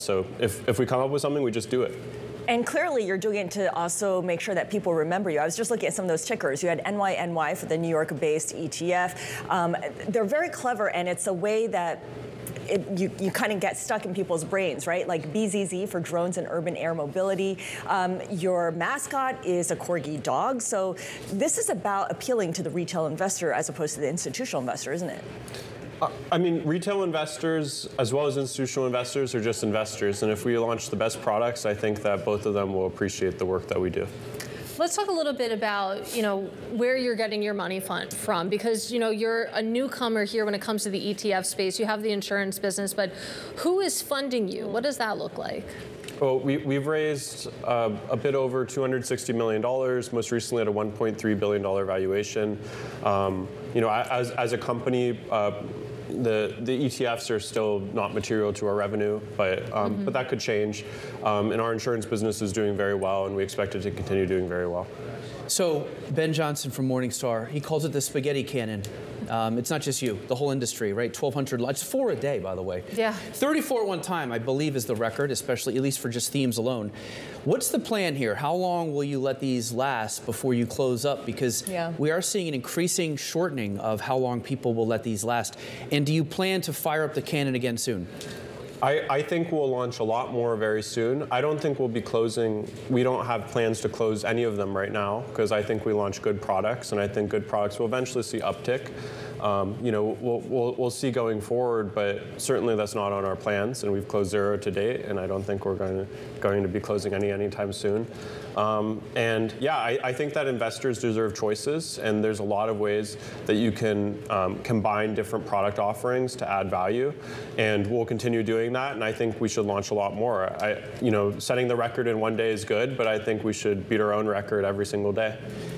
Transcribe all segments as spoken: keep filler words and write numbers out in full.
So if, if we come up with something, we just do it. And clearly, you're doing it to also make sure that people remember you. I was just looking at some of those tickers. You had N Y N Y for the New York-based E T F. Um, they're very clever, and it's a way that It, you, you kind of get stuck in people's brains, right? Like B Z Z for drones and urban air mobility. Um, your mascot is a corgi dog. So this is about appealing to the retail investor as opposed to the institutional investor, isn't it? Uh, I mean, retail investors as well as institutional investors are just investors. And if we launch the best products, I think that both of them will appreciate the work that we do. Let's talk a little bit about, you know, where you're getting your money fund from, because, you know, you're a newcomer here when it comes to the E T F space. You have the insurance business, but who is funding you? What does that look like? Well, we, we've raised uh, a bit over two hundred sixty million dollars, most recently at a one point three billion dollars valuation. Um, you know, as, as a company, uh, The, the E T Fs are still not material to our revenue, but, um, mm-hmm. but that could change. Um, and our insurance business is doing very well, and we expect it to continue doing very well. So Ben Johnson from Morningstar, he calls it the spaghetti cannon. Um, it's not just you, the whole industry, right? twelve hundred, it's four a day, by the way. Yeah. thirty-four at one time, I believe, is the record, especially, at least for just themes alone. What's the plan here? How long will you let these last before you close up? Because yeah. we are seeing an increasing shortening of how long people will let these last. And do you plan to fire up the cannon again soon? I, I think we'll launch a lot more very soon. I don't think we'll be closing, we don't have plans to close any of them right now, because I think we launch good products, and I think good products will eventually see uptick. Um, you know, we'll, we'll, we'll see going forward, but certainly that's not on our plans, and we've closed zero to date, and I don't think we're going to, going to be closing any anytime soon. Um, and yeah, I, I think that investors deserve choices, and there's a lot of ways that you can um, combine different product offerings to add value, and we'll continue doing that, and I think we should launch a lot more. I, you know, setting the record in one day is good, but I think we should beat our own record every single day.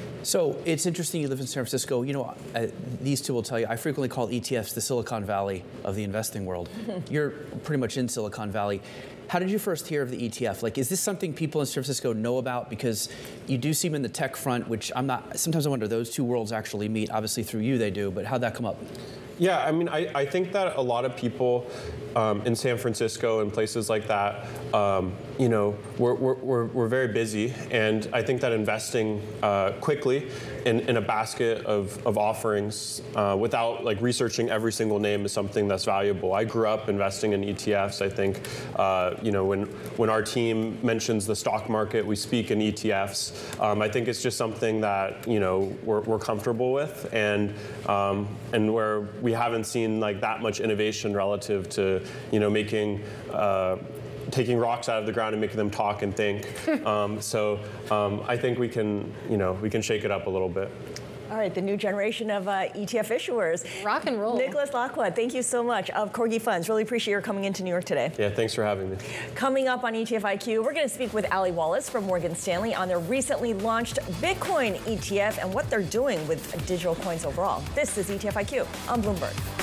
So it's interesting you live in San Francisco. You know, uh, these two will tell you, I frequently call E T Fs the Silicon Valley of the investing world. You're pretty much in Silicon Valley. How did you first hear of the E T F? Like, is this something people in San Francisco know about? Because you do seem in the tech front, which I'm not, sometimes I wonder, those two worlds actually meet. Obviously through you they do, but how'd that come up? Yeah, I mean, I, I think that a lot of people um, in San Francisco and places like that, um, you know, we're, we're, we're very busy, and I think that investing uh, quickly in, in a basket of, of offerings uh, without like researching every single name is something that's valuable. I grew up investing in E T Fs. I think, uh, you know, when, when our team mentions the stock market, we speak in E T Fs. Um, I think it's just something that, you know, we're, we're comfortable with, and, um, and where we haven't seen like that much innovation relative to, you know, making, uh, taking rocks out of the ground and making them talk and think. um, so um, I think we can, you know, we can shake it up a little bit. All right, the new generation of uh, E T F issuers. Rock and roll. Nicholas Lacroix, thank you so much, of Corgi Funds. Really appreciate your coming into New York today. Yeah, thanks for having me. Coming up on E T F I Q, we're going to speak with Ali Wallace from Morgan Stanley on their recently launched Bitcoin E T F and what they're doing with digital coins overall. This is E T F I Q on Bloomberg.